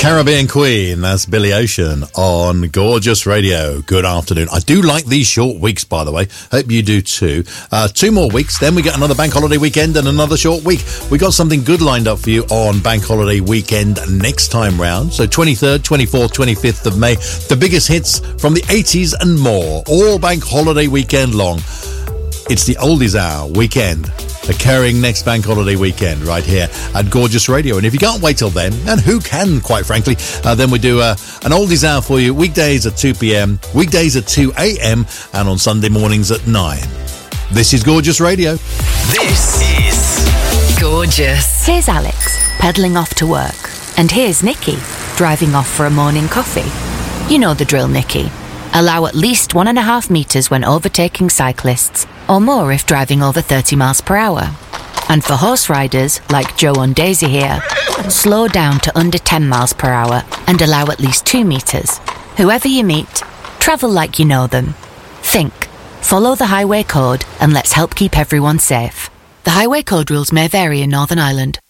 Caribbean Queen, that's Billy Ocean on Gorgeous Radio. Good afternoon. I do like these short weeks, by the way. Hope you do too. 2 more weeks, then we get another bank holiday weekend and another short week. We got something good lined up for you on bank holiday weekend next time round. So 23rd, 24th, 25th of May, the biggest hits from the 80s and more, all bank holiday weekend long. It's the Oldies Hour weekend, occurring next bank holiday weekend right here at Gorgeous Radio. And if you can't wait till then, and who can, quite frankly, then we do an Oldies Hour for you, weekdays at 2 p.m, weekdays at 2 a.m, and on Sunday mornings at 9. This is Gorgeous Radio. This is Gorgeous. Here's Alex, pedalling off to work. And here's Nikki, driving off for a morning coffee. You know the drill, Nikki. Allow at least 1.5 metres when overtaking cyclists, or more if driving over 30 miles per hour. And for horse riders, like Joe and Daisy here, slow down to under 10 miles per hour and allow at least 2 metres. Whoever you meet, travel like you know them. Think, follow the highway code, and let's help keep everyone safe. The highway code rules may vary in Northern Ireland.